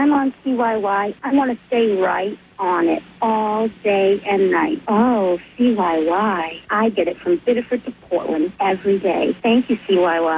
I'm on CYY, I want to stay right on it all day and night. Oh, CYY. I get it from Biddeford to Portland every day. Thank you, CYY.